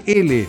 SL.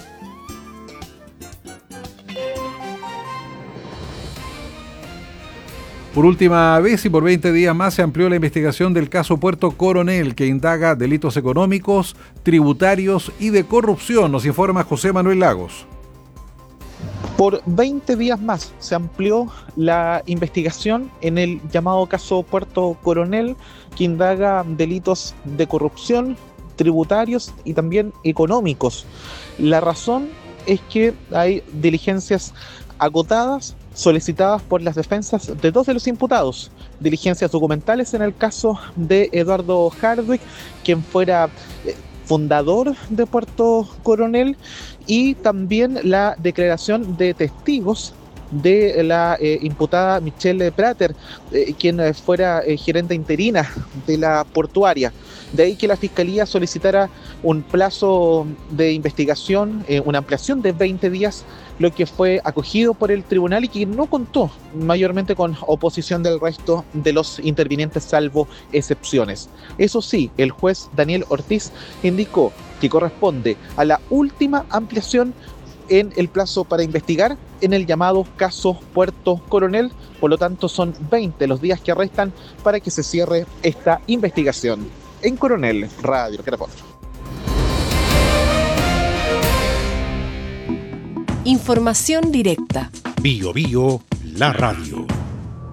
Por última vez y por 20 días más se amplió la investigación del caso Puerto Coronel, que indaga delitos económicos, tributarios y de corrupción. Nos informa José Manuel Lagos. Por 20 días más se amplió la investigación en el llamado caso Puerto Coronel, que indaga delitos de corrupción, tributarios y también económicos. La razón es que hay diligencias agotadas solicitadas por las defensas de dos de los imputados, diligencias documentales en el caso de Eduardo Hardwick, quien fuera fundador de Puerto Coronel, y también la declaración de testigos de la imputada Michelle Prater, quien fuera gerente interina de la portuaria. De ahí que la Fiscalía solicitara un plazo de investigación, una ampliación de 20 días, lo que fue acogido por el tribunal y que no contó mayormente con oposición del resto de los intervinientes, salvo excepciones. Eso sí, el juez Daniel Ortiz indicó que corresponde a la última ampliación en el plazo para investigar en el llamado caso Puerto Coronel. Por lo tanto, son 20 los días que restan para que se cierre esta investigación. En Coronel Radio Carapón. Información directa. Bio Bio, la radio.